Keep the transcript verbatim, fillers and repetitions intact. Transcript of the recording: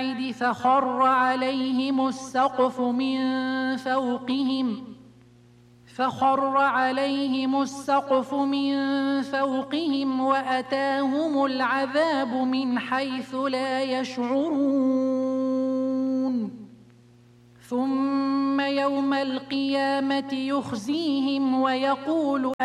القواعد فخر عليهم السقف من فوقهم فخر عليهم السقف من فوقهم وأتاهم العذاب من حيث لا يشعرون ثم يوم القيامة يخزيهم ويقول